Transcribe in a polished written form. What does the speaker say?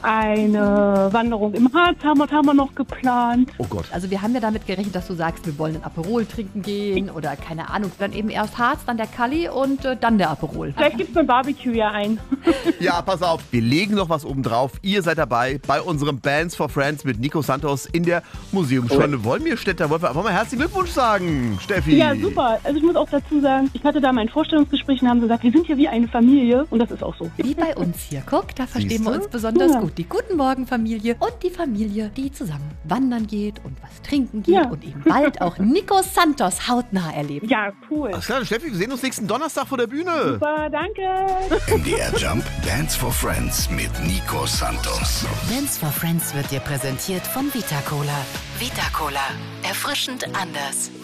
eine Wanderung im Harz haben wir noch geplant. Oh Gott. Also wir haben ja damit gerechnet, dass du sagst, wir wollen ein Aperol trinken gehen oder keine Ahnung. Dann eben erst Harz, dann der Kalli und dann der Aperol. Vielleicht gibt es ein Barbecue ja ein. Ja, pass auf, wir legen noch was oben drauf. Ihr seid dabei bei unserem Bands for Friends mit Nico Santos in der Museumsschule Wolmirstädter. Wollen wir einfach mal herzlichen Glückwunsch sagen, Steffi. Ja, super. Also ich muss auch dazu sagen, ich hatte da mein Vorstellungsgespräch und haben gesagt, wir sind hier wie eine Familie und das ist auch so. Wie bei uns hier. Guck, da verstehen Siehste? wir uns besonders Ja. gut. Die Guten Morgen-Familie und die Familie, die zusammen wandern geht und was trinken geht Ja. und eben bald auch Nico Santos hautnah erlebt. Ja, cool. Alles klar, Steffi, wir sehen uns nächsten Donnerstag vor der Bühne. Super, danke. MDR Jump Dance for Friends mit Nico Santos. Dance for Friends wird dir präsentiert von Vita Cola. Vita Cola. Erfrischend anders.